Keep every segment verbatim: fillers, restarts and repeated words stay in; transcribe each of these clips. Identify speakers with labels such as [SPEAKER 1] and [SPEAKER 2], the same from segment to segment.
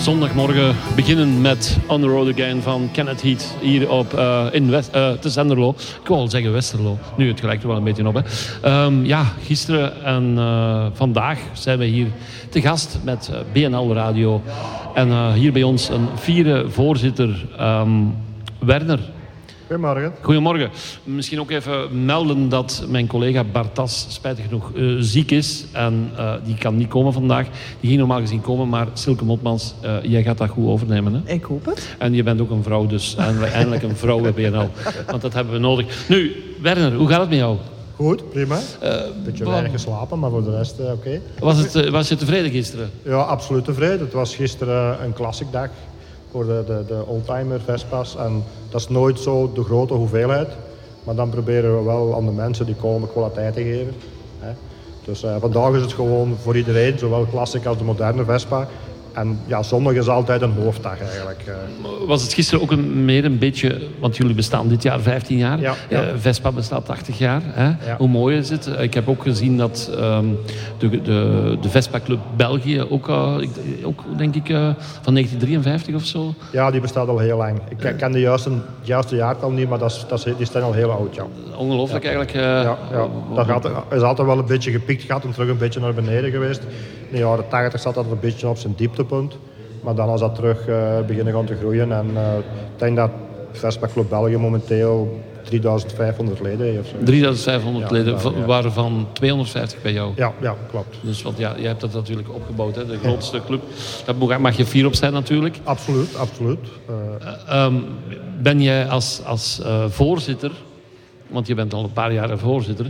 [SPEAKER 1] zondagmorgen beginnen met On The Road Again van Kenneth Heat hier op, uh, in West, uh, te Zenderlo. Ik wou al zeggen Westerlo. Nu, het gelijkt er wel een beetje op. Hè. Um, ja, gisteren en uh, vandaag zijn we hier te gast met uh, B N L Radio. En uh, hier bij ons een vierde voorzitter, um, Werner.
[SPEAKER 2] Goedemorgen.
[SPEAKER 1] Goedemorgen. Misschien ook even melden dat mijn collega Bartas spijtig genoeg uh, ziek is. En uh, die kan niet komen vandaag. Die ging normaal gezien komen, maar Silke Motmans, uh, jij gaat dat goed overnemen. Hè?
[SPEAKER 3] Ik hoop het.
[SPEAKER 1] En je bent ook een vrouw, dus eindelijk, eindelijk een vrouw bij B N L. Want dat hebben we nodig. Nu, Werner, hoe gaat het met jou?
[SPEAKER 2] Goed, prima.
[SPEAKER 1] Uh,
[SPEAKER 2] Beetje
[SPEAKER 1] wa-
[SPEAKER 2] weinig geslapen, maar voor de rest uh, oké. Okay.
[SPEAKER 1] Was, het, uh, was je tevreden gisteren?
[SPEAKER 2] Ja, absoluut tevreden. Het was gisteren een classic dag voor de, de, de oldtimer Vespa's. En dat is nooit zo de grote hoeveelheid. Maar dan proberen we wel aan de mensen die komen kwaliteit te geven. Hè. Dus uh, vandaag is het gewoon voor iedereen, zowel classic als de moderne Vespa. En ja, zondag is altijd een hoofddag eigenlijk.
[SPEAKER 1] Was het gisteren ook een, meer een beetje, want jullie bestaan dit jaar vijftien jaar.
[SPEAKER 2] Ja, ja.
[SPEAKER 1] Uh, Vespa bestaat tachtig jaar. Hè?
[SPEAKER 2] Ja.
[SPEAKER 1] Hoe mooi is het? Ik heb ook gezien dat um, de, de, de Vespa Club België ook, uh, ook denk ik, uh, van negentien drieënvijftig of zo.
[SPEAKER 2] Ja, die bestaat al heel lang. Ik ken de juiste, juiste jaartal niet, maar dat is, dat is, die staan al heel oud. Ja.
[SPEAKER 1] Ongelooflijk
[SPEAKER 2] ja.
[SPEAKER 1] eigenlijk. Uh,
[SPEAKER 2] ja, ja. Dat gaat, is altijd wel een beetje gepiekt gehad en terug een beetje naar beneden geweest. In de jaren tachtig zat dat een beetje op zijn dieptepunt. Maar dan is dat terug uh, beginnen gaan te groeien. En uh, ik denk dat Vespa Club België momenteel drieduizend vijfhonderd leden heeft.
[SPEAKER 1] drieduizend vijfhonderd
[SPEAKER 2] ja,
[SPEAKER 1] leden,
[SPEAKER 2] dan, ja.
[SPEAKER 1] waarvan tweehonderdvijftig bij jou.
[SPEAKER 2] Ja, ja, klopt.
[SPEAKER 1] Dus want ja, jij hebt dat natuurlijk opgebouwd, hè? De grootste club. Daar mag je fier op zijn natuurlijk.
[SPEAKER 2] Absoluut, absoluut. Uh,
[SPEAKER 1] uh, um, ben jij als, als uh, voorzitter, want je bent al een paar jaar voorzitter,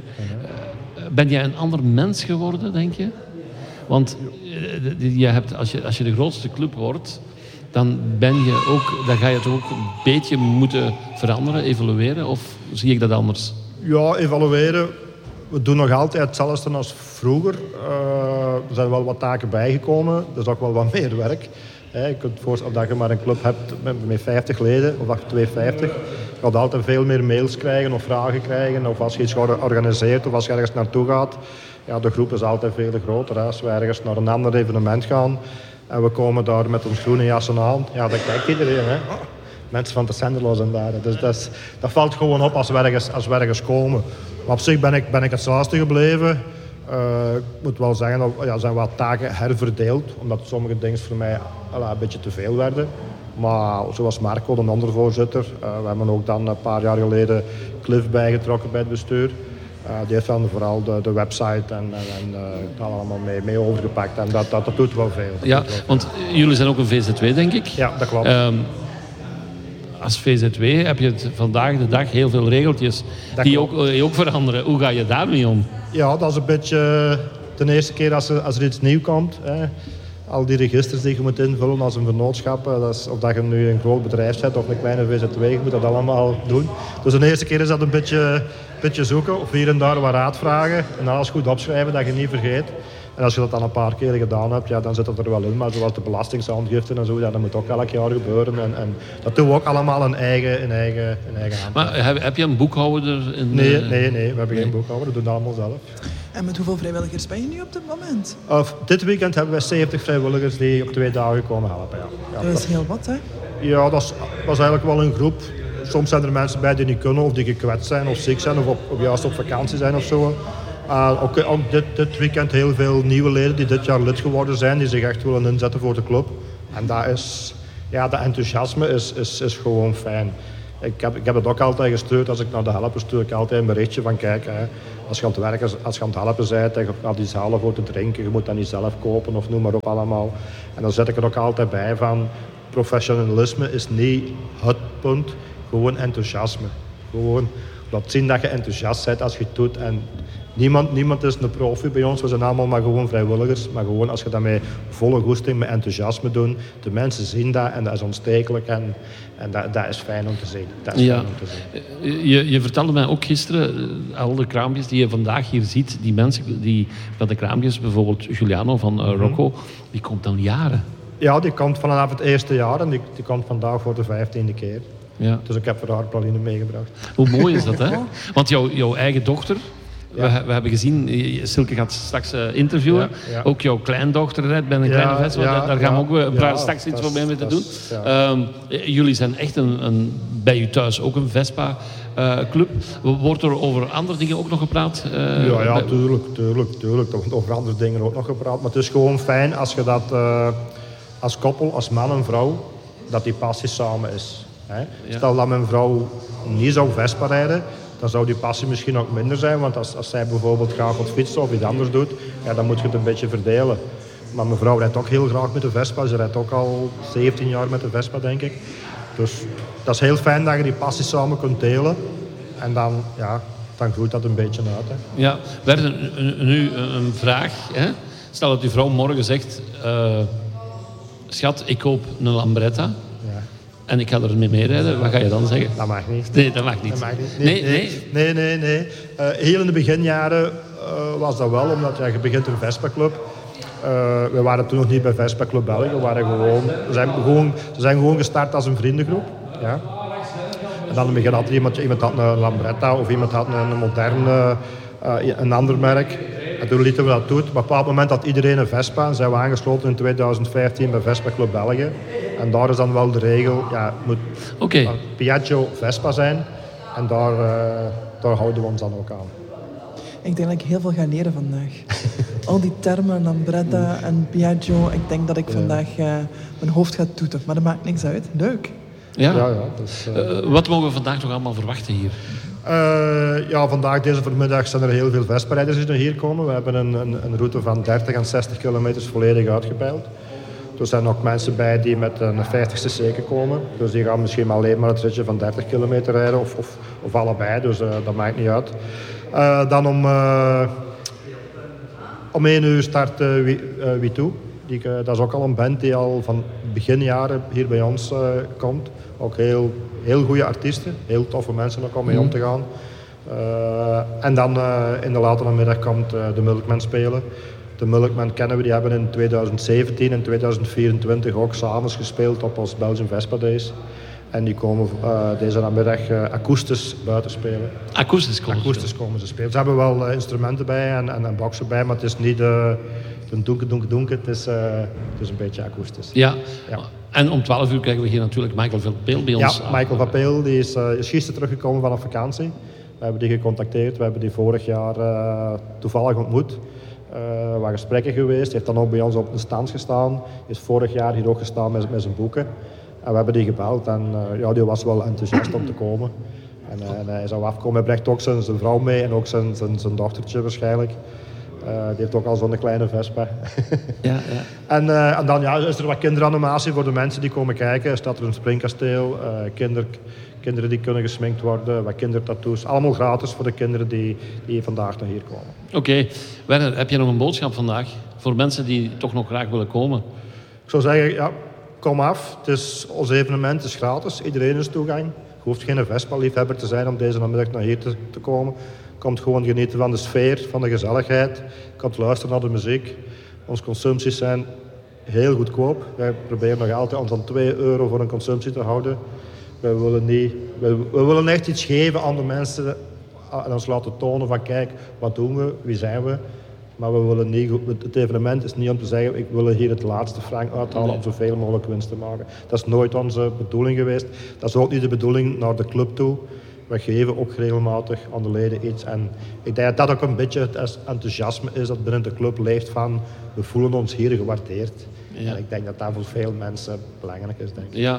[SPEAKER 1] uh, ben jij een ander mens geworden, denk je? Want uh, je hebt, als, je, als je de grootste club wordt, dan, ben je ook, dan ga je toch ook een beetje moeten veranderen, evolueren? Of zie ik dat anders?
[SPEAKER 2] Ja, evalueren. We doen nog altijd hetzelfde als vroeger. Uh, er zijn wel wat taken bijgekomen. Er is ook wel wat meer werk. He, je kunt voorstellen dat je maar een club hebt met, met vijftig leden, of tweehonderdvijftig. Je gaat altijd veel meer mails krijgen of vragen krijgen. Of als je iets organiseert of als je ergens naartoe gaat. Ja, de groep is altijd veel groter. Hè. Als we ergens naar een ander evenement gaan en we komen daar met ons groene jassen aan, ja, dan kijkt iedereen. Hè. Oh, mensen van de Zenderlo zijn daar. Dus dat, is, dat valt gewoon op als we ergens, als we ergens komen. Maar op zich ben ik, ben ik hetzelfde gebleven. Uh, ik moet wel zeggen, dat ja, er zijn wat taken herverdeeld, omdat sommige dingen voor mij ala, een beetje te veel werden. Maar zoals Marco, de andere voorzitter, uh, we hebben ook dan een paar jaar geleden Cliff bijgetrokken bij het bestuur. Uh, die heeft dan vooral de, de website en, en, en uh, dat allemaal mee, mee overgepakt. En dat, dat, dat doet wel veel. Dat
[SPEAKER 1] ja,
[SPEAKER 2] wel veel.
[SPEAKER 1] want jullie zijn ook een V Z W, denk ik.
[SPEAKER 2] Ja, dat klopt.
[SPEAKER 1] Um, als V Z W heb je het vandaag de dag heel veel regeltjes dat die ook, die ook veranderen. Hoe ga je daarmee om?
[SPEAKER 2] Ja, dat is een beetje de eerste keer als er, als er iets nieuws komt. Hè. Al die registers die je moet invullen als een vernootschap. Dat is, of dat je nu een groot bedrijf bent of een kleine V Z W, je moet dat allemaal doen. Dus de eerste keer is dat een beetje, beetje zoeken. Of hier en daar wat raad vragen. En alles goed opschrijven, dat je niet vergeet. En als je dat dan een paar keer gedaan hebt, ja, dan zit dat er wel in. Maar zoals de belastingaangifte en zo, ja, dat moet ook elk jaar gebeuren. En, en dat doen we ook allemaal een eigen, een eigen, een eigen aanpak.
[SPEAKER 1] Maar heb, heb je een boekhouder? In,
[SPEAKER 2] nee,
[SPEAKER 1] uh...
[SPEAKER 2] nee, nee, we hebben
[SPEAKER 1] nee.
[SPEAKER 2] geen boekhouder. We doen dat allemaal zelf.
[SPEAKER 3] En met hoeveel vrijwilligers ben je nu op dit moment?
[SPEAKER 2] Uh, dit weekend hebben wij zeventig vrijwilligers die op twee dagen komen helpen. Ja. Ja,
[SPEAKER 3] dat is heel wat, hè?
[SPEAKER 2] Ja, dat is, dat is eigenlijk wel een groep. Soms zijn er mensen bij die niet kunnen of die gekwetst zijn of ziek zijn of, op, of juist op vakantie zijn of zo. Uh, ook, ook dit, dit weekend heel veel nieuwe leden die dit jaar lid geworden zijn, die zich echt willen inzetten voor de club. En dat is, ja, dat enthousiasme is, is, is gewoon fijn. Ik heb, ik heb het ook altijd gestuurd, als ik naar de helpers stuur ik altijd een berichtje van kijk, hè, als je aan het werken, als je aan het helpen bent en je gaat iets halen voor te drinken, je moet dat niet zelf kopen of noem maar op allemaal. En dan zet ik er ook altijd bij van professionalisme is niet het punt, gewoon enthousiasme. Gewoon laat zien dat je enthousiast bent als je het doet. En niemand, niemand is een profi bij ons, we zijn allemaal maar gewoon vrijwilligers. Maar gewoon als je dat met volle goesting, met enthousiasme doet, de mensen zien dat en dat is aanstekelijk en, en dat, dat is fijn om te zien. Dat is
[SPEAKER 1] ja.
[SPEAKER 2] fijn om te zien.
[SPEAKER 1] Je, je vertelde mij ook gisteren, al de kraampjes die je vandaag hier ziet, die mensen die van de kraampjes, bijvoorbeeld Giuliano van uh, Rocco, mm-hmm. die komt al jaren.
[SPEAKER 2] Ja, die komt vanaf het eerste jaar en die, die komt vandaag voor de vijftiende keer.
[SPEAKER 1] Ja.
[SPEAKER 2] Dus ik heb voor haar praline meegebracht.
[SPEAKER 1] Hoe mooi is dat, hè? Want jouw, jouw eigen dochter, We, we hebben gezien, Silke gaat straks uh, interviewen. Ja, ja. Ook jouw kleindochter rijdt bij een ja, kleine Vespa. Ja, daar gaan ja, we ook een paar ja, straks iets voor mee te doen. Ja. Um, jullie zijn echt een, een, bij u thuis ook een Vespa-club. Uh, Wordt er over andere dingen ook nog gepraat?
[SPEAKER 2] Uh, ja, ja, bij... tuurlijk, tuurlijk, tuurlijk. Er wordt over andere dingen ook nog gepraat. Maar het is gewoon fijn als je dat uh, als koppel, als man en vrouw, dat die passie samen is. Hè? Ja. Stel dat mijn vrouw niet zou Vespa rijden, dan zou die passie misschien ook minder zijn. Want als, als zij bijvoorbeeld graag wat fietsen of iets anders doet, ja, dan moet je het een beetje verdelen. Maar mijn vrouw rijdt ook heel graag met de Vespa. Ze rijdt ook al zeventien jaar met de Vespa, denk ik. Dus dat is heel fijn dat je die passie samen kunt delen. En dan, ja, dan groeit dat een beetje uit. Hè.
[SPEAKER 1] Ja, werd nu een vraag. Hè? Stel dat uw vrouw morgen zegt... Uh, schat, ik koop een Lambretta. Ja. En ik ga er mee meerijden. Wat ga je dan zeggen?
[SPEAKER 2] Dat mag niet.
[SPEAKER 1] Nee, dat mag niet.
[SPEAKER 2] Dat mag niet. Nee, nee, nee. nee, nee, nee. Uh, heel in de beginjaren uh, was dat wel, omdat ja, je begint een Vespa-club. Uh, we waren toen nog niet bij Vespa Club België. We, waren gewoon, we, zijn gewoon, we zijn gewoon gestart als een vriendengroep. Ja. En dan in het begin had iemand, iemand had een Lambretta of iemand had een, een moderne, uh, een ander merk. En toen lieten we dat doen. Maar op een bepaald moment had iedereen een Vespa. En zijn we aangesloten in twintig vijftien bij Vespa Club België. En daar is dan wel de regel, ja, het moet
[SPEAKER 1] okay.
[SPEAKER 2] Piaggio Vespa zijn. En daar, uh, daar houden we ons dan ook aan.
[SPEAKER 3] Ik denk dat ik heel veel ga leren vandaag. Al die termen, Lambretta en Piaggio. Ik denk dat ik ja. vandaag uh, mijn hoofd ga toeten. Maar dat maakt niks uit. Leuk.
[SPEAKER 1] Ja.
[SPEAKER 2] ja, ja dus, uh...
[SPEAKER 1] uh, wat mogen we vandaag nog allemaal verwachten hier?
[SPEAKER 2] Uh, ja, vandaag, deze voormiddag, zijn er heel veel Vespa-rijders die naar hier komen. We hebben een, een, een route van dertig en zestig kilometers volledig uitgepeild. Er zijn ook mensen bij die met een vijftig cc komen. Dus die gaan misschien alleen maar het ritje van dertig kilometer rijden of, of, of allebei. Dus uh, dat maakt niet uit. Uh, dan om, uh, om één uur start uh, W twee. Die, uh, dat is ook al een band die al van beginjaren hier bij ons uh, komt. Ook heel, heel goede artiesten. Heel toffe mensen ook om mee om te gaan. Uh, en dan uh, in de late namiddag komt uh, de Milkman spelen. De Milkman kennen we, die hebben in twintig zeventien en twintig vierentwintig ook samen gespeeld op ons Belgian Vespa Days. En die komen uh, deze namiddag uh, akoestisch buiten spelen.
[SPEAKER 1] Akoestisch komen,
[SPEAKER 2] akoestisch komen ze spelen. Ze hebben wel uh, instrumenten bij en, en, en boxen bij, maar het is niet uh, een donker, donker, donker. Het is, uh, het is een beetje akoestisch.
[SPEAKER 1] Ja. ja. En om twaalf uur krijgen we hier natuurlijk Michael van Peel bij ons.
[SPEAKER 2] Ja, Michael van Peel die is, uh, is gisteren teruggekomen van een vakantie. We hebben die gecontacteerd. We hebben die vorig jaar uh, toevallig ontmoet. Uh, wat gesprekken geweest. Hij heeft dan ook bij ons op de stand gestaan. Hij is vorig jaar hier ook gestaan met, met zijn boeken. En we hebben die gebeld en uh, ja, die was wel enthousiast om te komen. En, uh, en hij zou afkomen. Hij brengt ook zijn, zijn vrouw mee en ook zijn, zijn, zijn dochtertje waarschijnlijk. Uh, die heeft ook al zo'n kleine Vespa.
[SPEAKER 1] ja, ja.
[SPEAKER 2] En, uh, en dan ja, is er wat kinderanimatie voor de mensen die komen kijken. Er staat er een springkasteel, uh, kinder, kinderen die kunnen gesminkt worden, wat kindertattoos. Allemaal gratis voor de kinderen die, die vandaag naar hier komen.
[SPEAKER 1] Oké. Okay. Werner, heb je nog een boodschap vandaag voor mensen die toch nog graag willen komen?
[SPEAKER 2] Ik zou zeggen, ja, kom af. Het is, ons evenement is gratis. Iedereen is toegang. Je hoeft geen Vespa-liefhebber te zijn om deze namiddag naar hier te, te komen. Je komt gewoon genieten van de sfeer, van de gezelligheid. Je komt luisteren naar de muziek. Onze consumpties zijn heel goedkoop. Wij proberen nog altijd ons aan twee euro voor een consumptie te houden. Wij willen, niet, wij, we willen echt iets geven aan de mensen en ons laten tonen van kijk, wat doen we, wie zijn we. Maar we willen niet, het evenement is niet om te zeggen ik wil hier het laatste frank uithalen nee. om zoveel mogelijk winst te maken. Dat is nooit onze bedoeling geweest. Dat is ook niet de bedoeling naar de club toe. We geven ook regelmatig aan de leden iets. En ik denk dat dat ook een beetje het enthousiasme is dat binnen de club leeft van we voelen ons hier gewaardeerd. Ja. En ik denk dat dat voor veel mensen belangrijk is, denk ik.
[SPEAKER 1] Ja.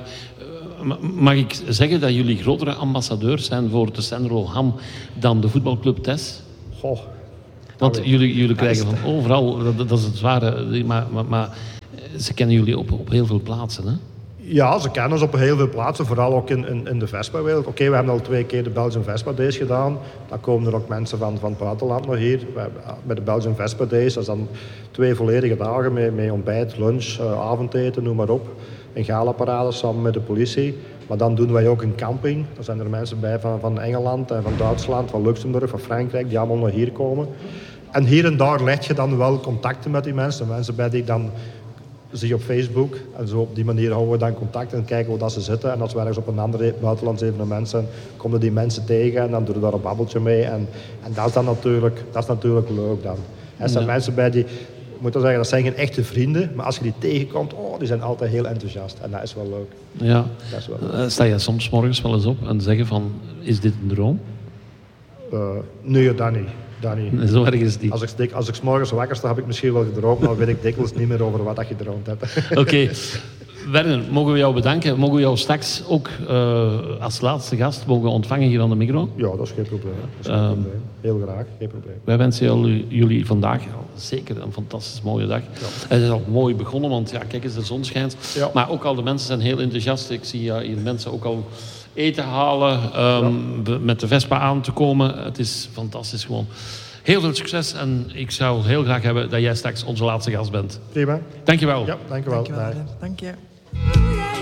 [SPEAKER 1] Mag ik zeggen dat jullie grotere ambassadeurs zijn voor de Senro Ham dan de voetbalclub Tess?
[SPEAKER 2] Goh.
[SPEAKER 1] Want jullie, jullie krijgen van overal, dat, dat is het zware, maar, maar, maar ze kennen jullie op, op heel veel plaatsen, hè?
[SPEAKER 2] Ja, ze kennen ons op heel veel plaatsen, vooral ook in, in, in de Vespa-wereld. Oké, okay, we hebben al twee keer de Belgian Vespa Days gedaan. Dan komen er ook mensen van, van het buitenland nog hier. We hebben, met de Belgian Vespa Days, dat is dan twee volledige dagen met, met ontbijt, lunch, uh, avondeten, noem maar op. Een galaparade samen met de politie. Maar dan doen wij ook een camping. Er zijn er mensen bij van, van Engeland, en van Duitsland, van Luxemburg, van Frankrijk, die allemaal naar hier komen. En hier en daar leg je dan wel contacten met die mensen. Mensen bij die ik dan zie je op Facebook. En zo op die manier houden we dan contact en kijken hoe dat ze zitten. En als we ergens op een ander buitenlands evenement zijn, komen die mensen tegen en dan doen we daar een babbeltje mee. En, en dat is dan natuurlijk, dat is natuurlijk leuk dan. Er zijn ja. mensen bij die, ik moet wel zeggen, dat zijn geen echte vrienden. Maar als je die tegenkomt, oh, die zijn altijd heel enthousiast. En dat is wel leuk.
[SPEAKER 1] Ja.
[SPEAKER 2] Dat is wel leuk.
[SPEAKER 1] Sta je soms morgens wel eens op en zeggen van, is dit een droom?
[SPEAKER 2] Uh, nee, dat niet. Dat niet.
[SPEAKER 1] Zo erg is het niet.
[SPEAKER 2] Als ik, als ik 's morgens wakker sta, heb ik misschien wel gedroomd, maar weet ik dikwijls niet meer over wat dat je gedroomd hebt.
[SPEAKER 1] Oké. Okay. Werner, mogen we jou bedanken. Mogen we jou straks ook uh, als laatste gast mogen ontvangen hier aan de micro?
[SPEAKER 2] Ja, dat is geen probleem. Dat is geen um, probleem. Heel graag, geen probleem.
[SPEAKER 1] Wij wensen jullie vandaag zeker een fantastisch mooie dag. Ja. Het is al mooi begonnen, want ja, kijk eens, de zon schijnt. Ja. Maar ook al de mensen zijn heel enthousiast. Ik zie uh, hier mensen ook al eten halen, um, ja. met de Vespa aan te komen. Het is fantastisch gewoon. Heel veel succes en ik zou heel graag hebben dat jij straks onze laatste gast bent.
[SPEAKER 2] Prima.
[SPEAKER 1] Dankjewel.
[SPEAKER 2] Ja, dankjewel.
[SPEAKER 3] Dankjewel. Dank je.